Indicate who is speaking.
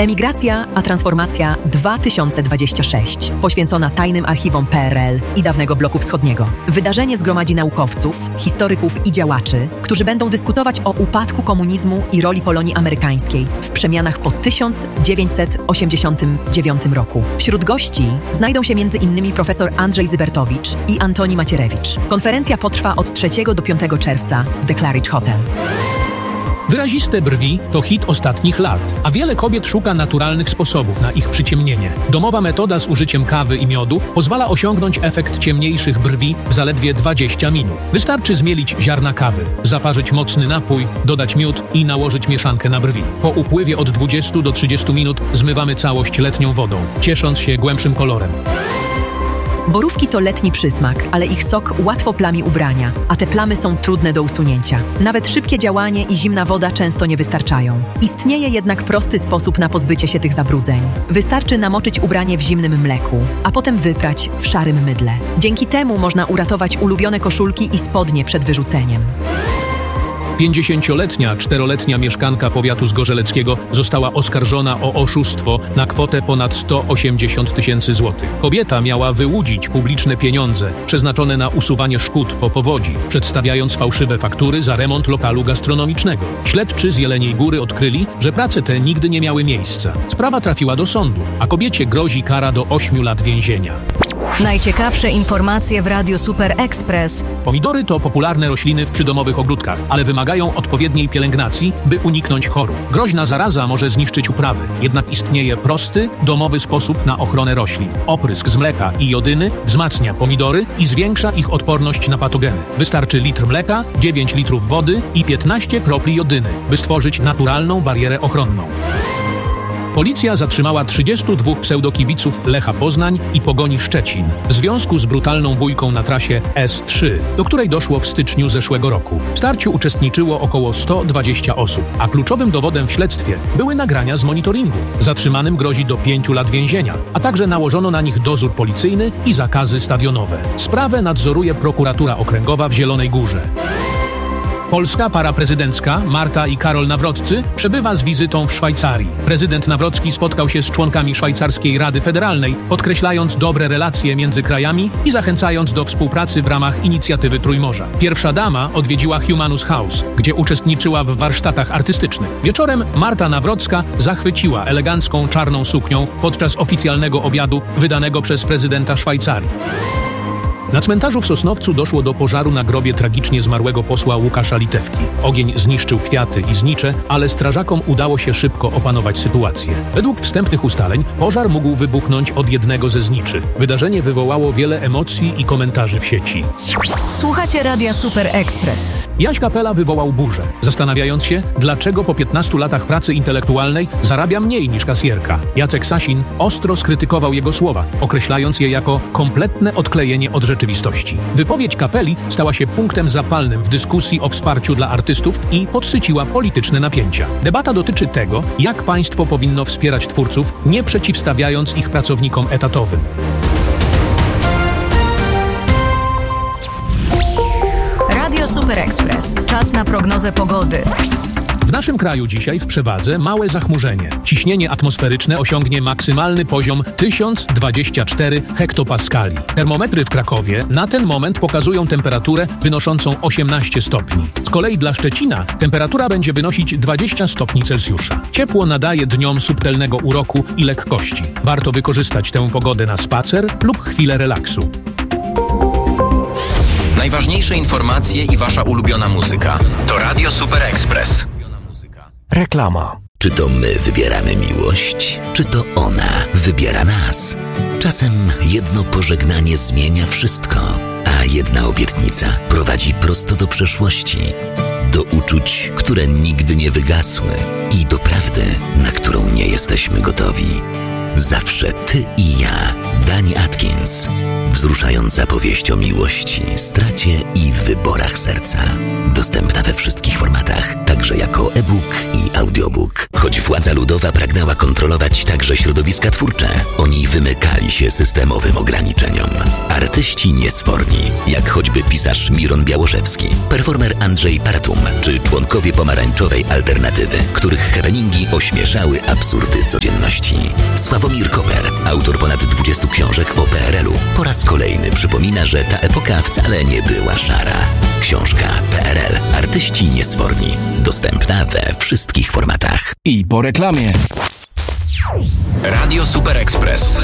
Speaker 1: Emigracja a transformacja 2026, poświęcona tajnym archiwom PRL i dawnego bloku wschodniego. Wydarzenie zgromadzi naukowców, historyków i działaczy, którzy będą dyskutować o upadku komunizmu i roli Polonii amerykańskiej w przemianach po 1989 roku. Wśród gości znajdą się m.in. profesor Andrzej Zybertowicz i Antoni Macierewicz. Konferencja potrwa od 3 do 5 czerwca w The Claridge Hotel.
Speaker 2: Wyraziste brwi to hit ostatnich lat, a wiele kobiet szuka naturalnych sposobów na ich przyciemnienie. Domowa metoda z użyciem kawy i miodu pozwala osiągnąć efekt ciemniejszych brwi w zaledwie 20 minut. Wystarczy zmielić ziarna kawy, zaparzyć mocny napój, dodać miód i nałożyć mieszankę na brwi. Po upływie od 20 do 30 minut zmywamy całość letnią wodą, ciesząc się głębszym kolorem.
Speaker 1: Borówki to letni przysmak, ale ich sok łatwo plami ubrania, a te plamy są trudne do usunięcia. Nawet szybkie działanie i zimna woda często nie wystarczają. Istnieje jednak prosty sposób na pozbycie się tych zabrudzeń. Wystarczy namoczyć ubranie w zimnym mleku, a potem wyprać w szarym mydle. Dzięki temu można uratować ulubione koszulki i spodnie przed wyrzuceniem.
Speaker 2: 50-letnia, 4-letnia mieszkanka powiatu zgorzeleckiego została oskarżona o oszustwo na kwotę ponad 180 000 złotych. Kobieta miała wyłudzić publiczne pieniądze przeznaczone na usuwanie szkód po powodzi, przedstawiając fałszywe faktury za remont lokalu gastronomicznego. Śledczy z Jeleniej Góry odkryli, że prace te nigdy nie miały miejsca. Sprawa trafiła do sądu, a kobiecie grozi kara do 8 lat więzienia.
Speaker 3: Najciekawsze informacje w Radiu Super Express.
Speaker 2: Pomidory to popularne rośliny w przydomowych ogródkach, ale wymagają odpowiedniej pielęgnacji, by uniknąć chorób. Groźna zaraza może zniszczyć uprawy, jednak istnieje prosty, domowy sposób na ochronę roślin. Oprysk z mleka i jodyny wzmacnia pomidory i zwiększa ich odporność na patogeny. Wystarczy litr mleka, 9 litrów wody i 15 kropli jodyny, by stworzyć naturalną barierę ochronną. Policja zatrzymała 32 pseudokibiców Lecha Poznań i Pogoni Szczecin w związku z brutalną bójką na trasie S3, do której doszło w styczniu zeszłego roku. W starciu uczestniczyło około 120 osób, a kluczowym dowodem w śledztwie były nagrania z monitoringu. Zatrzymanym grozi do 5 lat więzienia, a także nałożono na nich dozór policyjny i zakazy stadionowe. Sprawę nadzoruje prokuratura okręgowa w Zielonej Górze. Polska para prezydencka Marta i Karol Nawroccy przebywa z wizytą w Szwajcarii. Prezydent Nawrocki spotkał się z członkami Szwajcarskiej Rady Federalnej, podkreślając dobre relacje między krajami i zachęcając do współpracy w ramach inicjatywy Trójmorza. Pierwsza dama odwiedziła Humanus House, gdzie uczestniczyła w warsztatach artystycznych. Wieczorem Marta Nawrocka zachwyciła elegancką czarną suknią podczas oficjalnego obiadu wydanego przez prezydenta Szwajcarii. Na cmentarzu w Sosnowcu doszło do pożaru na grobie tragicznie zmarłego posła Łukasza Litewki. Ogień zniszczył kwiaty i znicze, ale strażakom udało się szybko opanować sytuację. Według wstępnych ustaleń pożar mógł wybuchnąć od jednego ze zniczy. Wydarzenie wywołało wiele emocji i komentarzy w sieci.
Speaker 3: Słuchacie Radia Super Express.
Speaker 2: Jaś Kapela wywołał burzę, zastanawiając się, dlaczego po 15 latach pracy intelektualnej zarabia mniej niż kasjerka. Jacek Sasin ostro skrytykował jego słowa, określając je jako kompletne odklejenie od rzeczywistości. Wypowiedź Kapeli stała się punktem zapalnym w dyskusji o wsparciu dla artystów i podsyciła polityczne napięcia. Debata dotyczy tego, jak państwo powinno wspierać twórców, nie przeciwstawiając ich pracownikom etatowym.
Speaker 3: Radio Super Express. Czas na prognozę pogody.
Speaker 2: W naszym kraju dzisiaj w przewadze małe zachmurzenie. Ciśnienie atmosferyczne osiągnie maksymalny poziom 1024 hektopaskali. Termometry w Krakowie na ten moment pokazują temperaturę wynoszącą 18 stopni. Z kolei dla Szczecina temperatura będzie wynosić 20 stopni Celsjusza. Ciepło nadaje dniom subtelnego uroku i lekkości. Warto wykorzystać tę pogodę na spacer lub chwilę relaksu.
Speaker 4: Najważniejsze informacje i wasza ulubiona muzyka to Radio Super Express.
Speaker 5: Reklama. Czy to my wybieramy miłość, czy to ona wybiera nas? Czasem jedno pożegnanie zmienia wszystko, a jedna obietnica prowadzi prosto do przeszłości. Do uczuć, które nigdy nie wygasły i do prawdy, na którą nie jesteśmy gotowi. Zawsze ty i ja Dani Atkins. Wzruszająca powieść o miłości, stracie i wyborach serca. Dostępna we wszystkich formatach, także jako e-book i audiobook. Choć władza ludowa pragnęła kontrolować także środowiska twórcze, oni wymykali się systemowym ograniczeniom. Artyści niesforni, jak choćby pisarz Miron Białoszewski, performer Andrzej Paratum, czy członkowie pomarańczowej alternatywy, których happeningi ośmieszały absurdy codzienności. Sławomir Koper, autor ponad 20 książek o PRL-u, po raz kolejny przypomina, że ta epoka wcale nie była szara. Książka PRL. Artyści niesforni. Dostępna we wszystkich formatach.
Speaker 6: I po reklamie.
Speaker 4: Radio Super Express.